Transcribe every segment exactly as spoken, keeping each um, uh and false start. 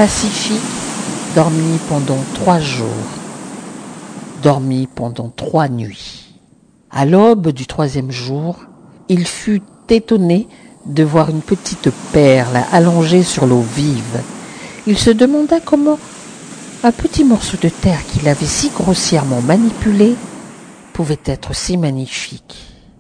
Pacifique dormit pendant trois jours, dormit pendant trois nuits. À l'aube du troisième jour, il fut étonné de voir une petite perle allongée sur l'eau vive. Il se demanda comment un petit morceau de terre qu'il avait si grossièrement manipulé pouvait être si magnifique.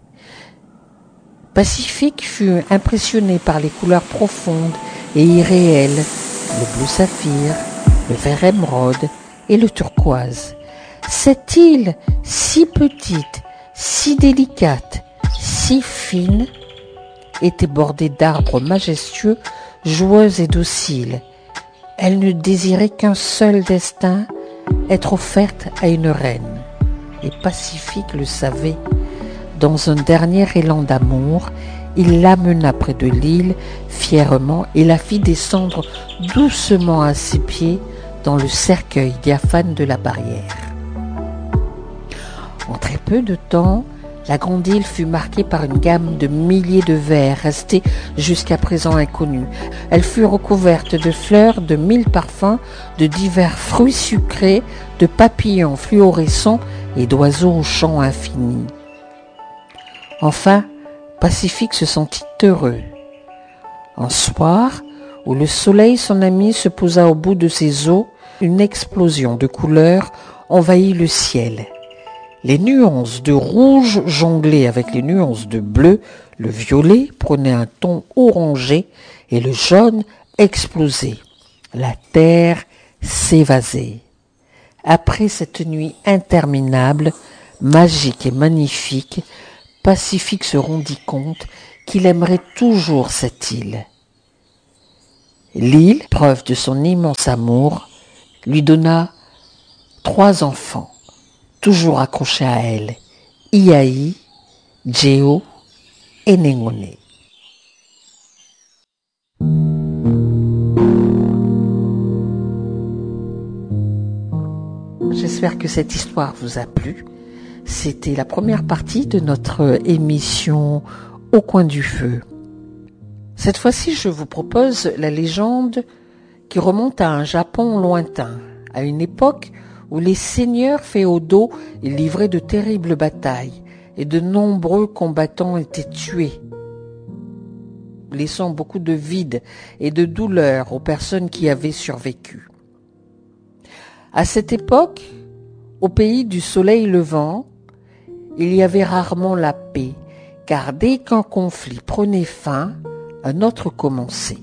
Pacifique fut impressionné par les couleurs profondes et irréelles, le bleu saphir, le vert émeraude et le turquoise. Cette île si petite, si délicate, si fine, était bordée d'arbres majestueux, joueux et dociles. Elle ne désirait qu'un seul destin, être offerte à une reine. Et Pacifique le savait. Dans un dernier élan d'amour, il l'amena près de l'île fièrement et la fit descendre doucement à ses pieds dans le cercueil diaphane de la barrière. En très peu de temps, la grande île fut marquée par une gamme de milliers de vers restés jusqu'à présent inconnus. Elle fut recouverte de fleurs, de mille parfums, de divers fruits sucrés, de papillons fluorescents et d'oiseaux aux chants infinis. Enfin, Pacifique se sentit heureux. Un soir, où le soleil, son ami, se posa au bout de ses eaux, une explosion de couleurs envahit le ciel. Les nuances de rouge jonglaient avec les nuances de bleu, le violet prenait un ton orangé et le jaune explosait. La terre s'évasait. Après cette nuit interminable, magique et magnifique, Pacifique se rendit compte qu'il aimerait toujours cette île. L'île, preuve de son immense amour, lui donna trois enfants, toujours accrochés à elle, Iai, Djeo et Nengone. J'espère que cette histoire vous a plu. C'était la première partie de notre émission Au coin du feu. Cette fois-ci, je vous propose la légende qui remonte à un Japon lointain, à une époque où les seigneurs féodaux livraient de terribles batailles et de nombreux combattants étaient tués, laissant beaucoup de vide et de douleur aux personnes qui avaient survécu. À cette époque, au pays du soleil levant, il y avait rarement la paix, car dès qu'un conflit prenait fin, un autre commençait.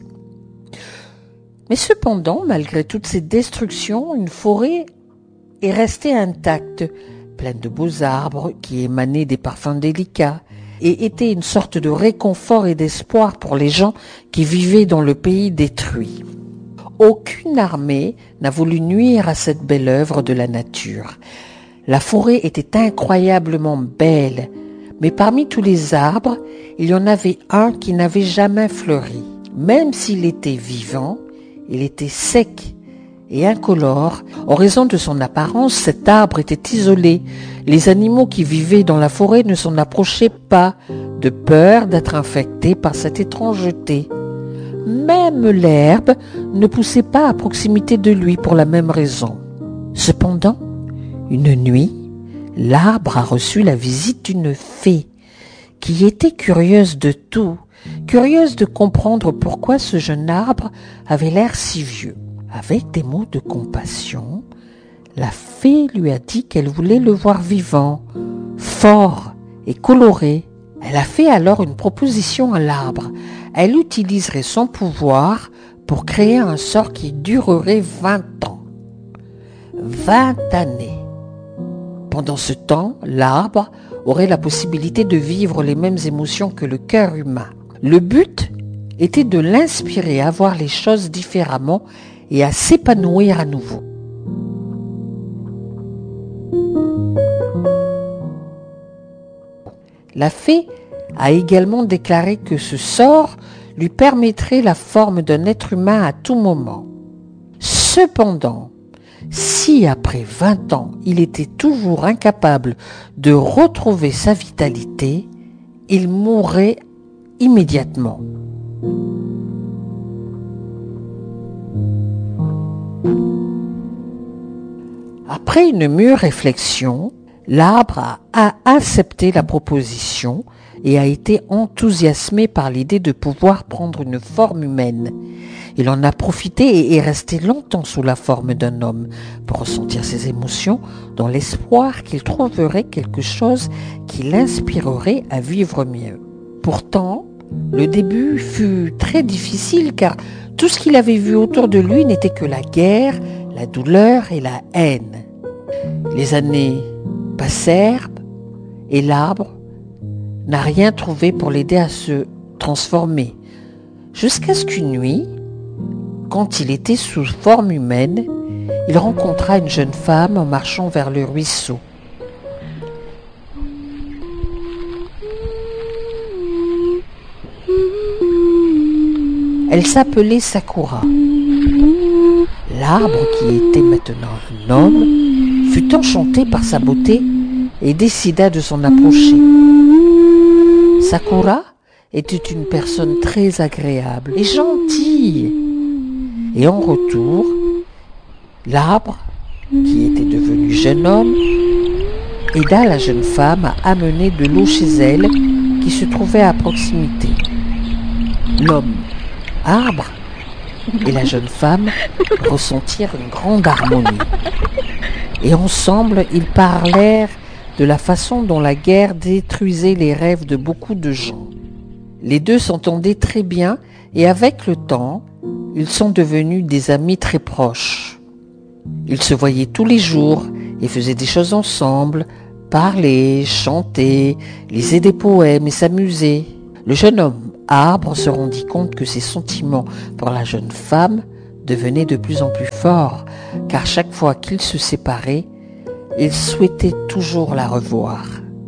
Mais cependant, malgré toutes ces destructions, une forêt est restée intacte, pleine de beaux arbres qui émanaient des parfums délicats et était une sorte de réconfort et d'espoir pour les gens qui vivaient dans le pays détruit. Aucune armée n'a voulu nuire à cette belle œuvre de la nature. La forêt était incroyablement belle, mais parmi tous les arbres, il y en avait un qui n'avait jamais fleuri. Même s'il était vivant, il était sec et incolore. En raison de son apparence, cet arbre était isolé. Les animaux qui vivaient dans la forêt ne s'en approchaient pas, de peur d'être infectés par cette étrangeté. Même l'herbe ne poussait pas à proximité de lui pour la même raison. Cependant, une nuit, l'arbre a reçu la visite d'une fée qui était curieuse de tout, curieuse de comprendre pourquoi ce jeune arbre avait l'air si vieux. Avec des mots de compassion, la fée lui a dit qu'elle voulait le voir vivant, fort et coloré. Elle a fait alors une proposition à l'arbre. Elle utiliserait son pouvoir pour créer un sort qui durerait vingt ans. Vingt années. Pendant ce temps, l'arbre aurait la possibilité de vivre les mêmes émotions que le cœur humain. Le but était de l'inspirer à voir les choses différemment et à s'épanouir à nouveau. La fée a également déclaré que ce sort lui permettrait la forme d'un être humain à tout moment. Cependant, si après vingt ans, il était toujours incapable de retrouver sa vitalité, il mourrait immédiatement. Après une mûre réflexion, l'arbre a, a accepté la proposition et a été enthousiasmé par l'idée de pouvoir prendre une forme humaine. Il en a profité et est resté longtemps sous la forme d'un homme pour ressentir ses émotions dans l'espoir qu'il trouverait quelque chose qui l'inspirerait à vivre mieux. Pourtant, le début fut très difficile car tout ce qu'il avait vu autour de lui n'était que la guerre, la douleur et la haine. Les années passèrent et l'arbre n'a rien trouvé pour l'aider à se transformer. Jusqu'à ce qu'une nuit, quand il était sous forme humaine, il rencontra une jeune femme en marchant vers le ruisseau. Elle s'appelait Sakura. L'arbre, qui était maintenant un homme, fut enchanté par sa beauté et décida de s'en approcher. Sakura était une personne très agréable et gentille. Et en retour, l'arbre, qui était devenu jeune homme, aida la jeune femme à amener de l'eau chez elle, qui se trouvait à proximité. L'homme arbre et la jeune femme ressentirent une grande harmonie. Et ensemble, ils parlèrent de la façon dont la guerre détruisait les rêves de beaucoup de gens. Les deux s'entendaient très bien et avec le temps, ils sont devenus des amis très proches. Ils se voyaient tous les jours et faisaient des choses ensemble, parlaient, chantaient, lisaient des poèmes et s'amusaient. Le jeune homme arbre se rendit compte que ses sentiments pour la jeune femme devenaient de plus en plus forts, car chaque fois qu'ils se séparaient, il souhaitait toujours la revoir.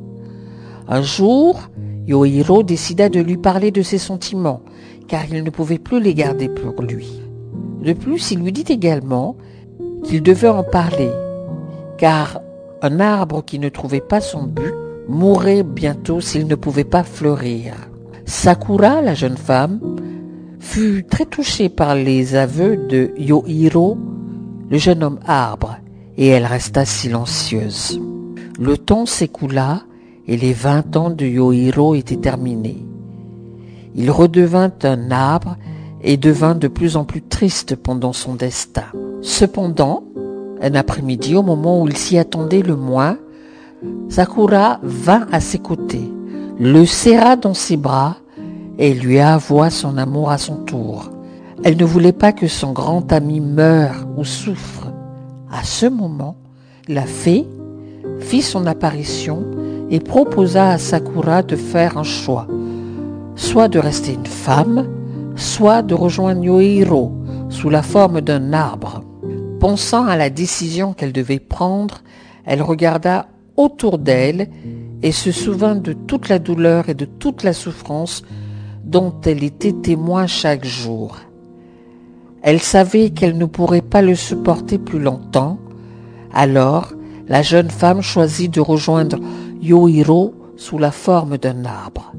Un jour, Yohiro décida de lui parler de ses sentiments, car il ne pouvait plus les garder pour lui. De plus, il lui dit également qu'il devait en parler, car un arbre qui ne trouvait pas son but mourrait bientôt s'il ne pouvait pas fleurir. Sakura, la jeune femme, fut très touchée par les aveux de Yohiro, le jeune homme arbre, et elle resta silencieuse. Le temps s'écoula et les vingt ans de Yohiro étaient terminés. Il redevint un arbre et devint de plus en plus triste pendant son destin. Cependant, un après-midi, au moment où il s'y attendait le moins, Sakura vint à ses côtés, le serra dans ses bras et lui avoua son amour à son tour. Elle ne voulait pas que son grand ami meure ou souffre. À ce moment, la fée fit son apparition et proposa à Sakura de faire un choix, soit de rester une femme, soit de rejoindre Yohiro sous la forme d'un arbre. Pensant à la décision qu'elle devait prendre, elle regarda autour d'elle et se souvint de toute la douleur et de toute la souffrance dont elle était témoin chaque jour. Elle savait qu'elle ne pourrait pas le supporter plus longtemps, alors la jeune femme choisit de rejoindre Yohiro sous la forme d'un arbre.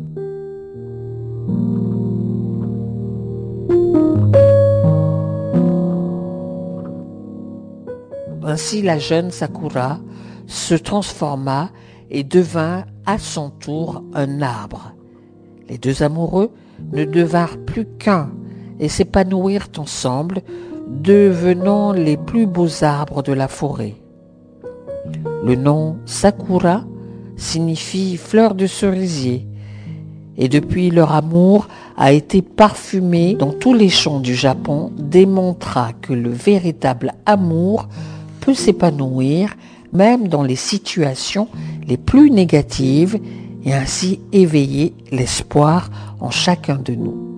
Ainsi, la jeune Sakura se transforma et devint à son tour un arbre. Les deux amoureux ne devinrent plus qu'un et s'épanouirent ensemble, devenant les plus beaux arbres de la forêt. Le nom Sakura signifie fleur de cerisier, et depuis leur amour a été parfumé dans tous les champs du Japon, démontra que le véritable amour peut s'épanouir même dans les situations les plus négatives et ainsi éveiller l'espoir en chacun de nous.